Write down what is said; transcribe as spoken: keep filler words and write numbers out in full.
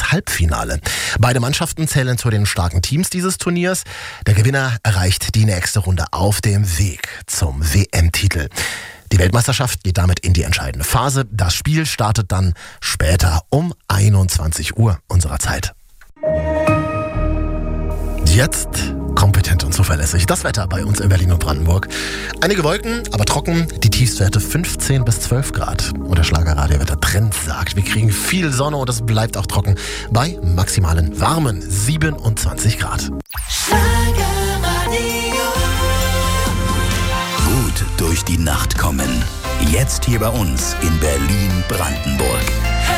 Halbfinale. Beide Mannschaften zählen zu den starken Teams dieses Turniers. Der Gewinner erreicht die nächste Runde auf dem Weg zum W M-Titel. Die Weltmeisterschaft geht damit in die entscheidende Phase. Das Spiel startet dann später um einundzwanzig Uhr unserer Zeit. Jetzt kompetent und zuverlässig. Das Wetter bei uns in Berlin und Brandenburg. Einige Wolken, aber trocken. Die Tiefstwerte fünfzehn bis zwölf Grad. Und der Schlagerradiowetter-Trend sagt, wir kriegen viel Sonne und es bleibt auch trocken bei maximalen warmen siebenundzwanzig Grad. Gut durch die Nacht kommen. Jetzt hier bei uns in Berlin-Brandenburg.